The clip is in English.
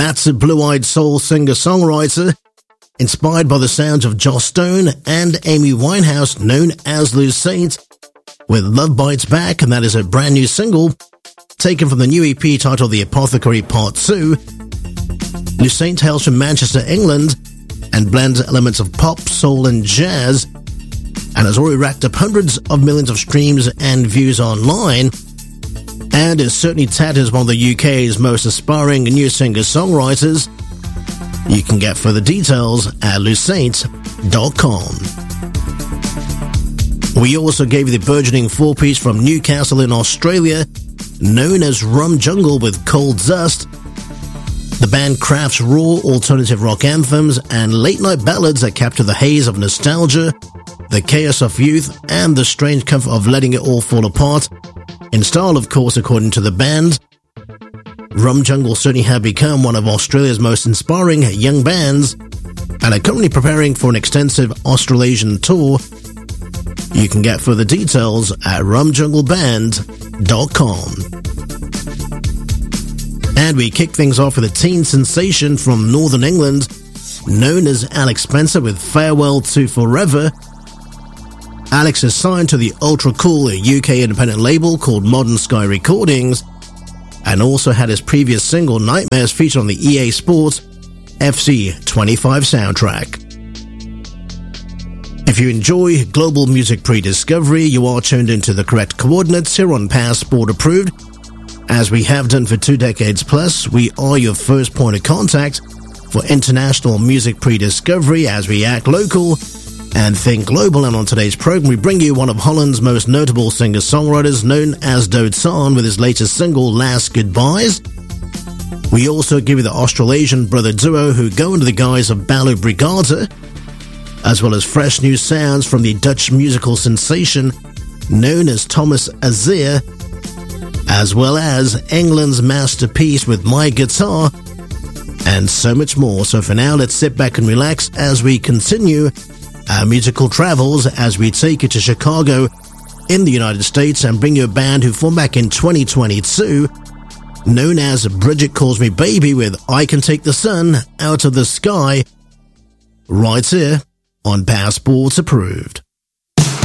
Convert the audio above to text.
That's a blue-eyed soul singer-songwriter inspired by the sounds of Joss Stone and Amy Winehouse, known as Lucette, with Love Bites Back, and that is a brand new single taken from the new EP titled The Apothecary Part 2. Lucette hails from Manchester, England, and blends elements of pop, soul, and jazz, and has already racked up hundreds of millions of streams and views online, and is certainly touted as one of the UK's most aspiring new singer-songwriters. You can get further details at lucette.com. We also gave you the burgeoning four-piece from Newcastle in Australia, known as Rum Jungle with Cold Dust. The band crafts raw alternative rock anthems and late-night ballads that capture the haze of nostalgia, the chaos of youth, and the strange comfort of letting it all fall apart, in style, of course, according to the band. Rum Jungle certainly have become one of Australia's most inspiring young bands and are currently preparing for an extensive Australasian tour. You can get further details at rumjungleband.com. And we kick things off with a teen sensation from Northern England, known as Alex Spencer with Farewell to Forever. Alex is signed to the ultra-cool UK independent label called Modern Sky Recordings, and also had his previous single Nightmares featured on the EA Sports FC 25 soundtrack. If you enjoy global music pre-discovery, you are tuned into the correct coordinates here on Passport Approved. As we have done for 2 decades plus, we are your first point of contact for international music pre-discovery as we act local and think global. And on today's program, we bring you one of Holland's most notable singer-songwriters, known as Doodsaan, with his latest single, Last Goodbyes. We also give you the Australasian brother duo who go under the guise of Ballo Brigada, as well as fresh new sounds from the Dutch musical sensation known as Thomas Azir, as well as England's masterpiece with My Guitar, and so much more. So for now, let's sit back and relax as we continue our musical travels as we take you to Chicago in the United States and bring you a band who formed back in 2022, known as Bridget Calls Me Baby, with I Can Take the Sun Out of the Sky, right here on Passport Approved.